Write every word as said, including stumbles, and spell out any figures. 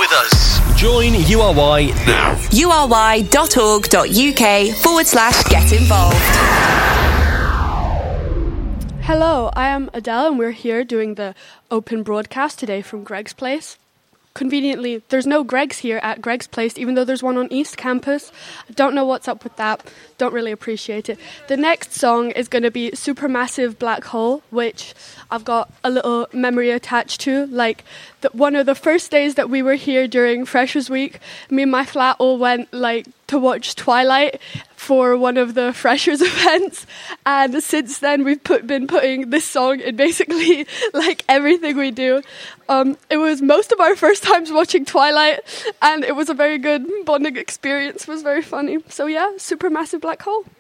with us. Join U R Y now. ury.org.uk forward slash get involved. Hello, I am Adele and we're here doing the open broadcast today from Greg's Place. Conveniently, there's no Greg's here at Greg's Place, even though there's one on East Campus. I don't know what's up with that. Don't really appreciate it. The next song is going to be Supermassive Black Hole, which I've got a little memory attached to. Like, the, one of the first days that we were here during Freshers Week, me and my flat all went, like, to watch Twilight for one of the Freshers events, and since then we've put, been putting this song in basically like everything we do. Um, it was most of our first times watching Twilight, and it was a very good bonding experience. It was very funny. So yeah, Supermassive Black Hole.